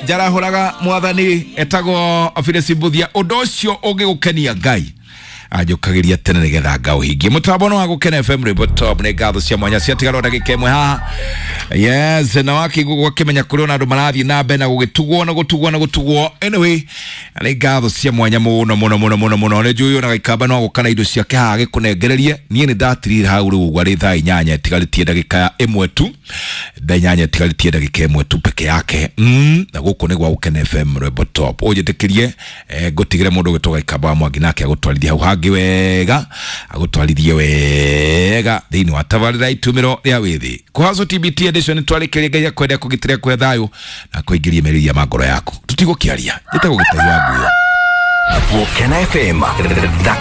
jara horaga mwathani etago Phyllis Mbuthia udocio ugigukenia Ngai ajukagiria tene nigetha ngao hingie mutabono wa gukena FM Report Top ne gatho cia mwanya cia tigaro ndagika imwe haha yes na wakigugwa kimenya kuri ona andu marathie na mbe na gutugwo anyway ni gatho cia mwanya muno ne juyo na gaikamba no gukana indo cia kiha gikunengererie nie ni ndatirira hau ru gwa ri thaa inyanya tigaritie ndagika imwe tu ndanyanya tigaritie ndagika imwe tu peke yake na guku ni gwa gukena FM Report Top ujitikirie gutigire mundu gitoga ikamba mwangi nake agutwarithia hau wega agutwarithie wega thini wa tabarira itumiro ria withi kuhazo TBT edition twarikiria Ngai akwenda kugitira kwe thayo na kuingiria meriria magoro yako tutigukiaria gitagugitayo nguo Gukena FM